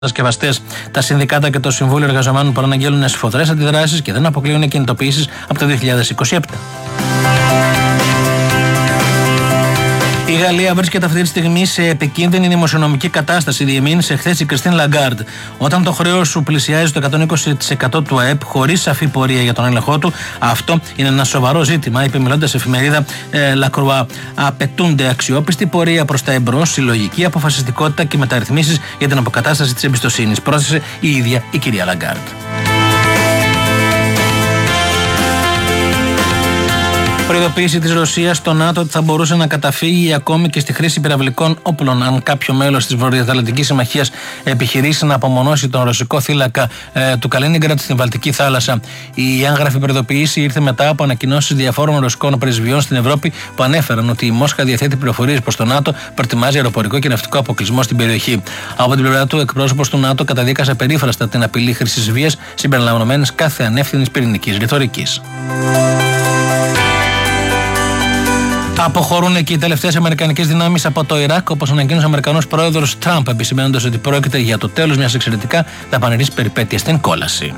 κατασκευαστές, τα συνδικάτα και το Συμβούλιο Εργαζομένων προαναγγέλνουν σφοδρές αντιδράσεις και δεν αποκλείουν κινητοποιήσεις από το 2027. Η Γαλλία βρίσκεται αυτή τη στιγμή σε επικίνδυνη δημοσιονομική κατάσταση, διεμήνυσε χθες η Κριστίν Λαγκάρντ. Όταν το χρέος σου πλησιάζει το 120% του ΑΕΠ χωρίς σαφή πορεία για τον έλεγχό του, αυτό είναι ένα σοβαρό ζήτημα, είπε μιλώντας σε εφημερίδα Λακρουά. Απαιτούνται αξιόπιστη πορεία προς τα εμπρός, συλλογική αποφασιστικότητα και μεταρρυθμίσεις για την αποκατάσταση της εμπιστοσύνης, πρόσθεσε η ίδια η κυρία Λαγκάρντ. Προειδοποίηση της Ρωσίας στο ΝΑΤΟ ότι θα μπορούσε να καταφύγει ακόμη και στη χρήση πυραυλικών όπλων αν κάποιο μέλος της Βορειοατλαντικής Συμμαχίας επιχειρήσει να απομονώσει τον ρωσικό θύλακα του Καλίνιγκραντ στην Βαλτική θάλασσα. Η έγγραφη προειδοποίηση ήρθε μετά από ανακοινώσεις διαφόρων ρωσικών πρεσβειών στην Ευρώπη που ανέφεραν ότι η Μόσχα διαθέτει πληροφορίες προς το ΝΑΤΟ, προετοιμάζει αεροπορικό και ναυτικό αποκλεισμό στην περιοχή. Από την πλευρά του, εκπρόσωπος του ΝΑΤΟ καταδίκασε περίφραστα την απειλή χρήσης βίας συμπεριλαμβανομένης κάθε ανεύθυνης πυρηνικής ρητορικής. Αποχωρούν και οι τελευταίες αμερικανικές δυνάμεις από το Ιράκ, όπως ανακοίνωσε ο Αμερικανός πρόεδρος Τραμπ, επισημαίνοντας ότι πρόκειται για το τέλος μιας εξαιρετικά δαπανηρής περιπέτειας στην κόλαση.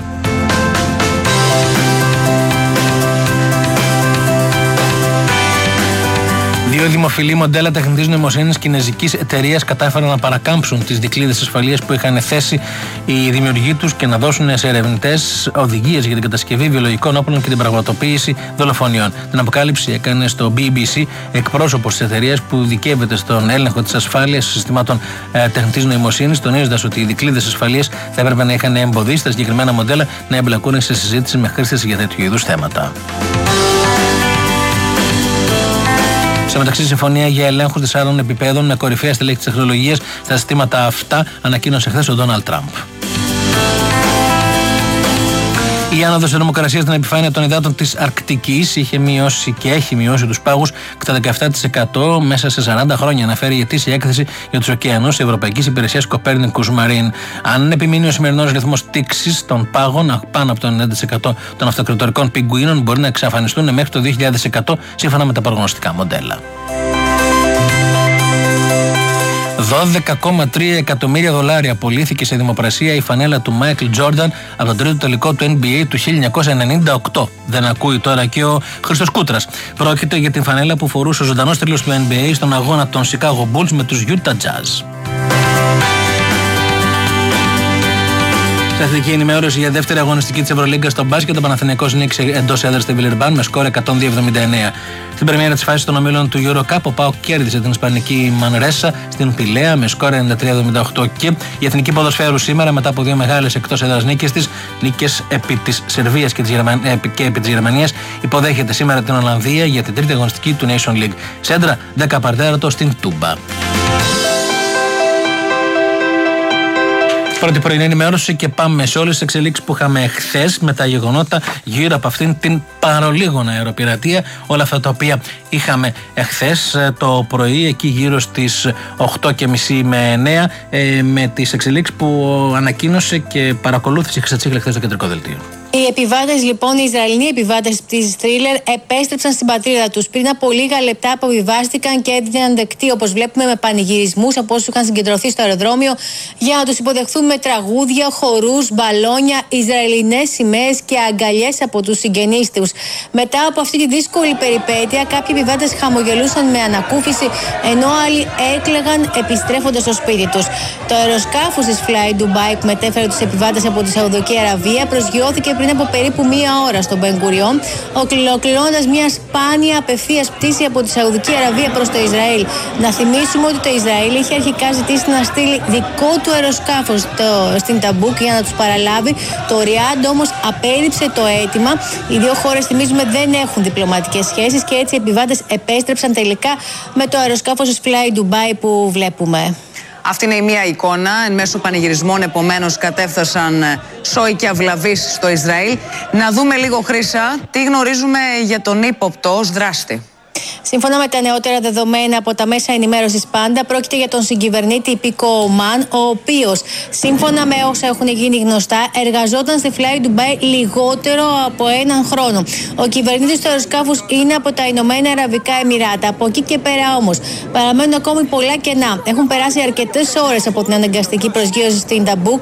Δύο δημοφιλή μοντέλα τεχνητής νοημοσύνης κινεζικής εταιρείας κατάφεραν να παρακάμψουν τις δικλείδες ασφαλείας που είχαν θέσει οι δημιουργοί τους και να δώσουν σε ερευνητές οδηγίες για την κατασκευή βιολογικών όπλων και την πραγματοποίηση δολοφονιών. Την αποκάλυψη έκανε στο BBC εκπρόσωπος της εταιρείας που δικαίωται στον έλεγχο της ασφάλειας συστημάτων τεχνητής νοημοσύνης, τονίζοντας ότι οι δικλείδες ασφαλείας θα έπρεπε να είχαν εμποδίσει τα συγκεκριμένα μοντέλα να εμπλακούν σε συζήτηση με χρήστες για τέτοιου είδους θέματα. Σε μεταξύ, συμφωνία για ελέγχους 4 επιπέδων με κορυφαία στελέχη της τεχνολογίας στα συστήματα αυτά ανακοίνωσε χθες ο Ντόναλντ Τραμπ. Η άνοδος της θερμοκρασίας στην επιφάνεια των υδάτων της Αρκτικής είχε μειώσει και έχει μειώσει τους πάγους κατά 17% μέσα σε 40 χρόνια, αναφέρει η ετήσια έκθεση για τους ωκεανούς της Ευρωπαϊκής Υπηρεσίας Κοπέρνικους Μαρίν. Αν επιμείνει ο σημερινός ρυθμός τήξης των πάγων, πάνω από το 90% των αυτοκρατορικών πιγκουίνων μπορεί να εξαφανιστούν μέχρι το 2100 σύμφωνα με τα προγνωστικά μοντέλα. 12,3 εκατομμύρια δολάρια απολύθηκε σε δημοπρασία η φανέλα του Μάικλ Τζόρνταν από τον τρίτο τελικό του NBA του 1998. Δεν ακούει τώρα και ο Χρήστος Κούτρας. Πρόκειται για την φανέλα που φορούσε ο ζωντανός τρίλος του NBA στον αγώνα των Chicago Bulls με τους Utah Jazz. Σε αθλητική ενημέρωση για δεύτερη αγωνιστική της Ευρωλίγκας στο μπάσκετ, ο Παναθηναϊκός νίκησε εντός έδρας στη Βιλερμπάν με σκόρ 102-79. Στην πρεμιέρα της φάσης των ομίλων του EuroCup, ο ΠΑΟΚ κέρδισε την ισπανική Μανρέσα στην Πηλαία με σκόρ 93-78 και η εθνική ποδοσφαίρου σήμερα, μετά από δύο μεγάλες εκτός έδρας νίκες της, νίκες επί της Σερβίας και επί της Γερμανίας, υποδέχεται σήμερα την Ολλανδία για την τρίτη αγωνιστική του Nation League. Σέντρα 10 παρτέρατο στην Τούμπα. Πρώτη πρωινή ενημέρωση και πάμε σε όλες τις εξελίξεις που είχαμε χθες με τα γεγονότα γύρω από αυτήν την παρολίγων αεροπειρατεία. Όλα αυτά τα οποία είχαμε χθες το πρωί, εκεί γύρω στις 8:30 με 9, με τις εξελίξεις που ανακοίνωσε και παρακολούθησε η Χρυσατσίχλα χθες στο κεντρικό δελτίο. Οι επιβάτες, λοιπόν, οι Ισραηλοί επιβάτες της Thriller επέστρεψαν στην πατρίδα τους. Πριν από λίγα λεπτά αποβιβάστηκαν και έδιναν δεκτή, όπως βλέπουμε, με πανηγυρισμούς από όσους είχαν συγκεντρωθεί στο αεροδρόμιο για να τους υποδεχθούν με τραγούδια, χορούς, μπαλόνια, Ισραηλινές σημαίες και αγκαλιές από τους συγγενείς τους. Μετά από αυτή τη δύσκολη περιπέτεια, κάποιοι επιβάτες χαμογελούσαν με ανακούφιση, ενώ άλλοι έκλαιγαν επιστρέφοντας στο σπίτι τους. Το αεροσκάφος της Fly Dubai που μετέφερε τους επιβάτες από τη Σαουδική Αραβία προσγειώθηκε πριν από περίπου μία ώρα στον Μπεν Γκουριόν, ολοκληρώνοντας μια σπάνια απευθείας πτήση από τη Σαουδική Αραβία προς το Ισραήλ. Να θυμίσουμε ότι το Ισραήλ είχε αρχικά ζητήσει να στείλει δικό του αεροσκάφος στην Ταμπούκ για να τους παραλάβει. Το Ριάντ όμως απέρριψε το αίτημα. Οι δύο χώρες, θυμίζουμε, δεν έχουν διπλωματικές σχέσεις και έτσι οι επιβάτες επέστρεψαν τελικά με το αεροσκάφος της Fly Dubai που βλέπουμε. Αυτή είναι η μία εικόνα. Εν μέσω πανηγυρισμών, επομένως, κατέφθασαν σόι και αυλαβείς στο Ισραήλ. Να δούμε λίγο, Χρύσα, τι γνωρίζουμε για τον ύποπτο ως δράστη. Σύμφωνα με τα νεότερα δεδομένα από τα μέσα ενημέρωσης πάντα, πρόκειται για τον συγκυβερνήτη Πίκο Ομάν, ο οποίος, σύμφωνα με όσα έχουν γίνει γνωστά, εργαζόταν στη Fly Dubai λιγότερο από έναν χρόνο. Ο κυβερνήτης του αεροσκάφους είναι από τα Ηνωμένα Αραβικά Εμιράτα. Από εκεί και πέρα όμως παραμένουν ακόμη πολλά κενά. Έχουν περάσει αρκετές ώρες από την αναγκαστική προσγείωση στην Ταμπούκ